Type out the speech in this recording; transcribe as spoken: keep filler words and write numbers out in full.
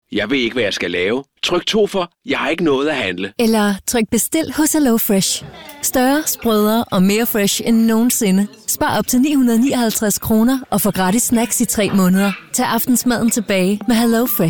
Jeg ved ikke, hvad jeg skal lave. Tryk to for, jeg har ikke noget at handle. Eller tryk bestil hos HelloFresh. Større, sprødere og mere fresh end nogensinde. Spar op til ni hundrede nioghalvtreds kroner og få gratis snacks i tre måneder. Tag aftensmaden tilbage med HelloFresh.